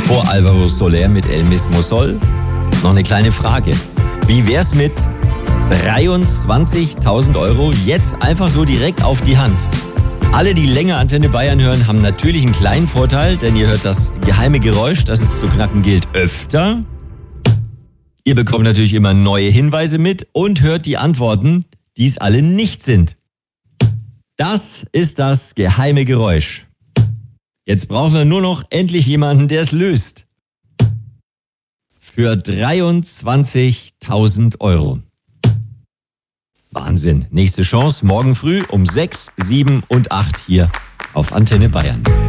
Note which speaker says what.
Speaker 1: vor Alvaro Soler mit El Mismo Sol. Noch eine kleine Frage. Wie wär's mit 23.000 Euro jetzt einfach so direkt auf die Hand? Alle, die länger Antenne Bayern hören, haben natürlich einen kleinen Vorteil, denn ihr hört das geheime Geräusch, das es zu knacken gilt, öfter. Ihr bekommt natürlich immer neue Hinweise mit und hört die Antworten, die es alle nicht sind. Das ist das geheime Geräusch. Jetzt brauchen wir nur noch endlich jemanden, der es löst. Für 23.000 Euro. Wahnsinn. Nächste Chance morgen früh um 6, 7 und 8 hier auf Antenne Bayern.